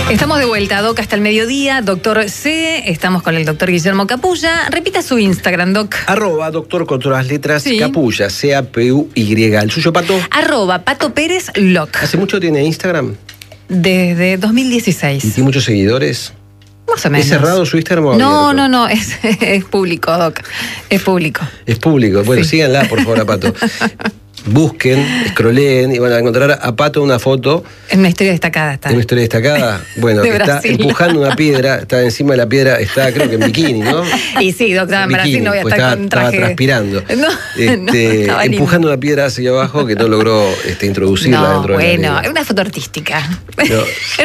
Estamos de vuelta, Doc, hasta el mediodía. Doctor C, estamos con el doctor Guillermo Capulla. Repita su Instagram, Doc. @ doctor con todas las letras, sí. Capulla, C-A-P-U-Y. ¿El suyo, Pato? @ Pato Pérez Loc. ¿Hace mucho tiene Instagram? Desde 2016. ¿Y tiene muchos seguidores? Más o menos. ¿Es cerrado su Instagram o No, abierto? no, es público, Doc. Es público. Es público. Bueno, Sí. síganla, por favor, a Pato. Busquen, scrolleen y van a encontrar a Pato una foto. En una historia destacada está. En una historia destacada. Bueno, De está Brasil. empujando una piedra, está encima de la piedra, está creo que en bikini, ¿no? Y sí, Doc, estaba en Brasil, Bikini, no voy a pues estar con traje. estaba transpirando. No, no, estaba lindo. Empujando una piedra hacia abajo que no logró introducirla No, dentro de la bueno, arena. es una foto artística. Pero,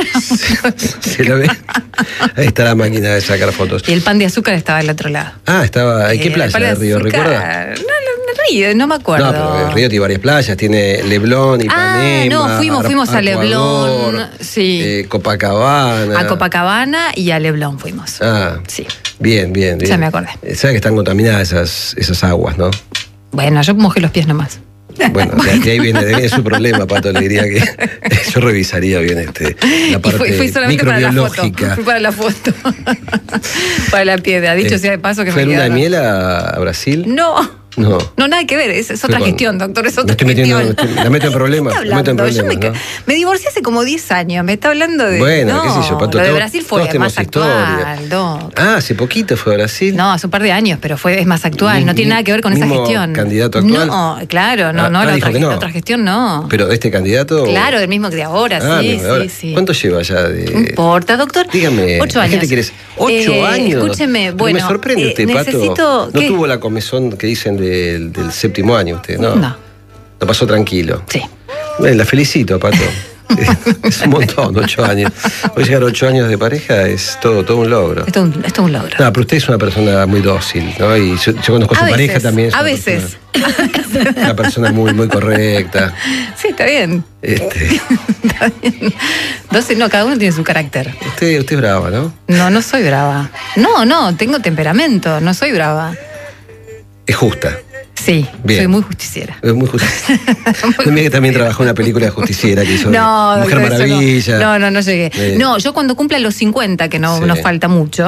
¿se lo ve? Ahí está la máquina de sacar fotos. Y el pan de azúcar estaba del otro lado. Ah, estaba. ¿En qué El playa pan de Río? azúcar- ¿Recuerda? No, el Río, no me acuerdo. No, pero el Río tiene varias playas, tiene Leblon, Ipanema. no, fuimos a Leblon, sí. Copacabana. A Copacabana y a Leblon fuimos. Ah, Sí. bien. Ya me acordé. Sabe que están contaminadas esas aguas, ¿no? Bueno, yo mojé los pies nomás. Bueno, de ahí viene su problema, Pato. Le diría que yo revisaría bien la parte Fui solamente para la foto. microbiológica. Fui para la foto. Para la piedra. Dicho sea de paso que ¿Fue me luna de quedaron. miel a Brasil? No. No. No, nada que ver, es otra con- gestión, doctor, es Me otra estoy metiendo, gestión. la meto en problemas. ¿Qué está la meto en hablando? problemas, ¿no? Me divorcié hace como 10 años, me está hablando de... Bueno, no, qué sé yo, Pato, lo de todos- Brasil fue todos tenemos más actual, historia. Doc. Ah, hace poquito fue a Brasil. No, hace un par de años, pero es más actual, no tiene nada que ver con esa ¿Mismo gestión. candidato actual? No, claro, no, Ah, no, la dijo otra, que no. la otra gestión no. ¿Pero de este candidato? Claro, del mismo que de ahora, Ah, sí, mismo de ahora. sí, sí. ¿Cuánto lleva ya de...? No importa, doctor. Dígame, 8 la años. gente quiere... ¿8 años? Escúcheme, Pero bueno. me sorprende usted, necesito... Pato. No ¿qué? tuvo la comezón que dicen del séptimo año usted, ¿no? No. Lo pasó tranquilo. Sí. La felicito, Pato. Es un montón, 8 años. Hoy llegar a 8 años de pareja es todo un logro. Esto es un logro. No, pero usted es una persona muy dócil, ¿no? Y yo conozco a su pareja también. Es A una veces. Una persona muy, muy correcta. Sí, está bien. Este, Está bien. Entonces, no, cada uno tiene su carácter. usted es brava, ¿no? No soy brava. No, tengo temperamento, no soy brava. Es justa. Sí, Bien. soy muy justiciera. Es muy justiciera. Mira que también trabajó en una película de justiciera que hizo No, Mujer doctor, eso Maravilla. no llegué. No, yo cuando cumpla los 50, que no Sí. nos falta mucho.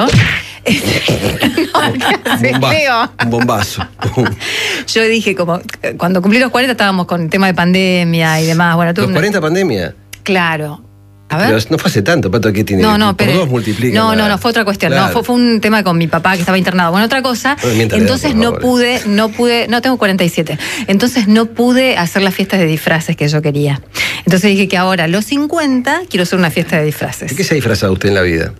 Leo. Un bombazo. Yo dije, como cuando cumplí los 40 estábamos con el tema de pandemia y demás. Bueno, tuve ¿Los 40 pandemia? Claro. A ver. Pero no fue hace tanto, Pato, que tiene. No, por pero. dos multiplica. No, fue otra cuestión. Claro. No, fue un tema con mi papá que estaba internado. Bueno, otra cosa. No me mienta la edad, Entonces por no favor. pude. No, tengo 47. Entonces no pude hacer las fiestas de disfraces que yo quería. Entonces dije que ahora, a los 50, quiero hacer una fiesta de disfraces. ¿De qué se ha disfrazado usted en la vida?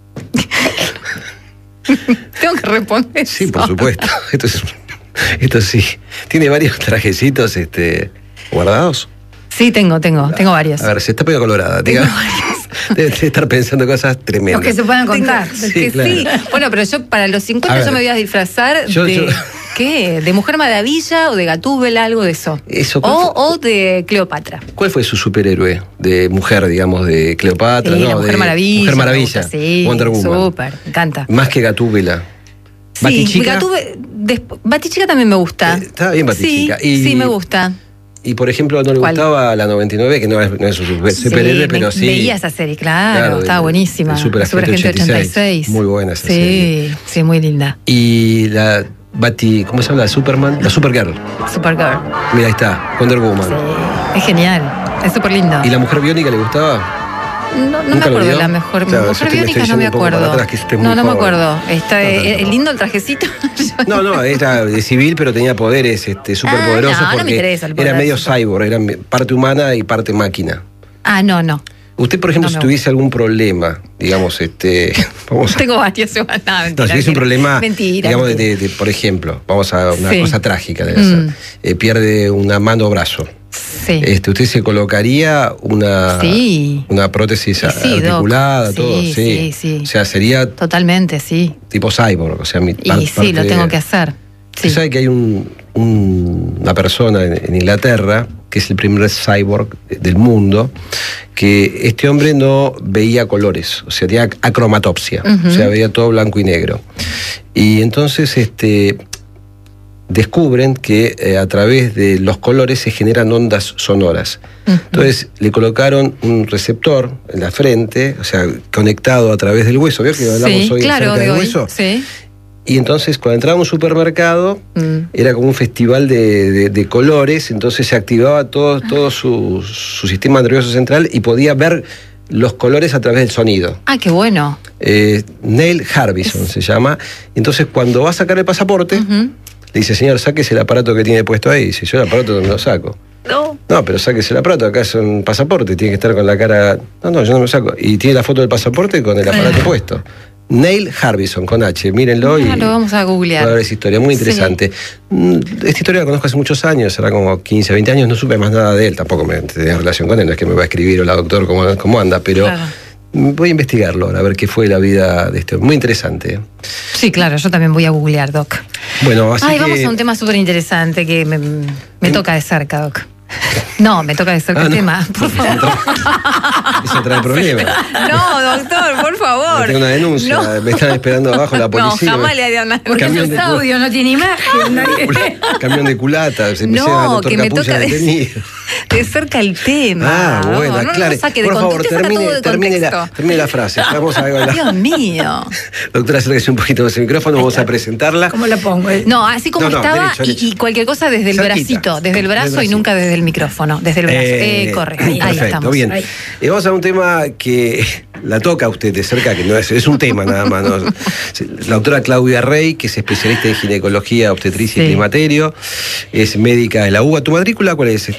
Tengo que responder. Sí, eso. por supuesto. Esto sí. ¿Tiene varios trajecitos guardados? Sí, tengo varios. A ver, se está pegando colorada. Tengo Diga. Debe estar pensando cosas tremendas. Los que se puedan contar. Sí, Que claro. sí. Bueno, pero yo para los 50 A ver, yo me voy a disfrazar yo- de... ¿Qué? ¿De Mujer Maravilla o de Gatúbela? Algo de eso. Eso, ¿cuál fue? O de Cleopatra. ¿Cuál fue su superhéroe? De mujer, digamos, de Cleopatra, Sí, ¿no? la Mujer de Maravilla. Mujer me Maravilla. gusta, sí, Wonder Woman. súper, me encanta. Más que Gatúbela. Sí, ¿Batichica? Batichica también me gusta. Está bien Batichica. Sí, me gusta. Y por ejemplo, ¿no le ¿Cuál? gustaba la 99? Que no es un superhéroe, pero sí. Veía esa serie, claro, estaba buenísima. El Superagente 86. Muy buena esa serie. Sí, muy linda. Y la ¿cómo se llama? Superman, la Supergirl. Supergirl. Mira, ahí está, Wonder Woman. Sí, es genial. Es súper lindo. ¿Y la Mujer Biónica le gustaba? No me ¿Nunca lo acuerdo vio? la mejor. Claro, yo Mujer estoy Biónica no yendo me un poco para acuerdo. atrás, que usted es No muy me joven. acuerdo. Está No tanto. es lindo el trajecito. No, era de civil, pero tenía poderes súper poderosos no me porque interesa el poder, era medio super. cyborg, era parte humana y parte máquina. No. Usted, por ejemplo, No, si no. tuviese algún problema, digamos, vamos a... Tengo varios. No, No, mentira, si es un problema, mentira, digamos, mentira. de, por ejemplo, vamos a una Sí. cosa trágica debe ser. Pierde una mano o brazo. Sí. ¿Usted se colocaría una prótesis Sí, articulada, Doc. todo? Sí. O sea, sería Totalmente, sí. tipo cyborg, o sea, Y sí, lo tengo que hacer. Sí. Usted sabe que hay una persona en Inglaterra que es el primer cyborg del mundo, que este hombre no veía colores, o sea, tenía acromatopsia, o sea, veía todo blanco y negro. Y entonces, descubren que a través de los colores se generan ondas sonoras. Entonces le colocaron un receptor en la frente, o sea, conectado a través del hueso. ¿Vio que hablamos hoy acerca del hueso? Sí. Y entonces cuando entraba a un supermercado era como un festival de colores, entonces se activaba todo su sistema nervioso central y podía ver los colores a través del sonido. Ah, qué bueno. Neil Harbison se llama. Entonces cuando va a sacar el pasaporte, le dice, señor, sáquese el aparato que tiene puesto ahí. Dice, yo el aparato no lo saco. No, pero sáquese el aparato, acá es un pasaporte, tiene que estar con la cara... No, yo no me saco. Y tiene la foto del pasaporte con el aparato puesto. Neil Harbison, con H, mírenlo. Lo vamos a googlear. Va a ver esa historia, muy interesante. Esta historia la conozco hace muchos años, era como 15, 20 años, no supe más nada de él, tampoco me tenía relación con él, no es que me va a escribir, hola doctor, ¿cómo anda? Pero voy a investigarlo, a ver qué fue la vida de este hombre. Muy interesante. Sí, claro, yo también voy a googlear, Doc. Bueno, así que... vamos a un tema súper interesante que me toca de cerca, Doc. No, me toca de cerca el tema, por favor. Eso trae problemas. No, doctor, por favor. Tengo una denuncia, me están esperando abajo la policía. No, jamás le haría nada. Porque es audio, no tiene imagen. Camión de culata, se me no, que me toca de cerca el tema. Bueno, no, claro. No saque por de favor, termine la frase. Vamos a ver. Dios mío. Doctora, acérquese un poquito más el micrófono, vamos a presentarla. ¿Cómo la pongo? No, así como estaba derecho. Y cualquier cosa desde el bracito, desde el brazo y nunca desde el micrófono, desde el brazo. Corre, ahí perfecto, estamos. Bien. Vamos a un tema que la toca a usted de cerca, que no es un tema nada más. ¿No? La doctora Claudia Rey, que es especialista en ginecología, obstetricia y climaterio, es médica de la UBA. ¿Tu matrícula cuál es?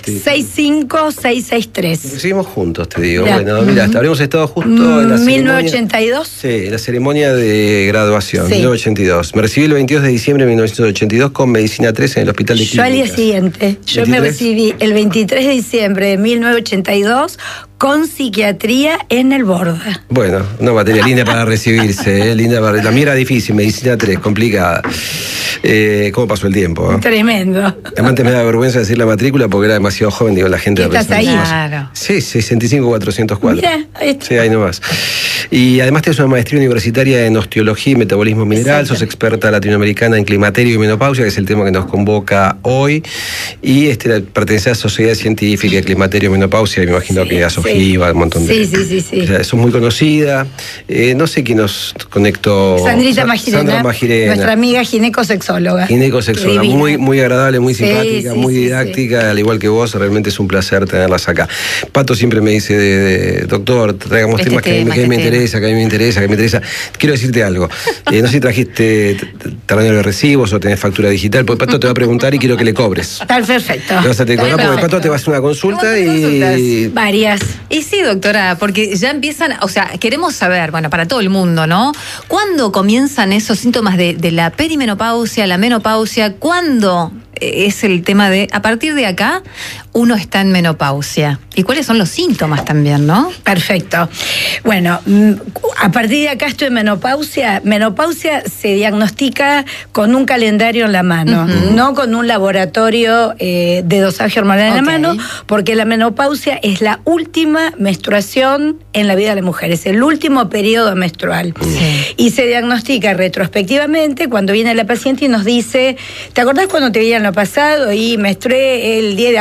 65663. Seguimos juntos, te digo. Bueno, mira, habríamos estado justo en la 1982. Sí, en la ceremonia de graduación, 1982. Me recibí el 22 de diciembre de 1982 con Medicina 3 en el Hospital de Clínicas. Yo al día siguiente, yo me recibí el 23 de diciembre de 1982 con psiquiatría en el Borda. Bueno, una materia linda para recibirse, linda para... La mía era difícil, Medicina 3, complicada. ¿Cómo pasó el tiempo? Tremendo. Además me da vergüenza decir la matrícula porque era demasiado joven, digo, la gente... ¿Estás ahí? Claro. Sí, 65404. Mira, sí, ahí nomás. Y además tienes una maestría universitaria en osteología y metabolismo mineral, sos experta latinoamericana en climaterio y menopausia, que es el tema que nos convoca hoy, y pertenece a la Sociedad Científica de Climaterio y Menopausia, y me imagino que a Sojiva, un montón de... Sí. O sea, sos muy conocida. No sé quién nos conectó. Sandra Magirena, nuestra amiga ginecosexóloga. Ginecosexóloga, muy agradable, muy simpática, muy didáctica, al igual que vos, realmente es un placer tenerlas acá. Pato siempre me dice, doctor, traigamos temas que a mí me interesa. Quiero decirte algo. No sé si trajiste tamaño de recibos o tenés factura digital, porque Pato te va a preguntar y quiero que le cobres. Está perfecto. Le vas a tener que cobrar porque Pato te va a hacer una consulta y... Varias. Y sí, doctora, porque ya empiezan, o sea, queremos saber, bueno, para todo el mundo, ¿no? ¿Cuándo comienzan esos síntomas de la perimenopausia, la menopausia? ¿Cuándo es el tema de, a partir de acá, uno está en menopausia? ¿Y cuáles son los síntomas también, no? Perfecto. Bueno, a partir de acá estoy en menopausia. Menopausia se diagnostica con un calendario en la mano, no con un laboratorio de dosaje hormonal en la mano, porque la menopausia es la última menstruación en la vida de la mujer, es el último periodo menstrual. Y se diagnostica retrospectivamente cuando viene la paciente y nos dice, ¿te acordás cuando te veía en lo pasado y menstrué el 10 de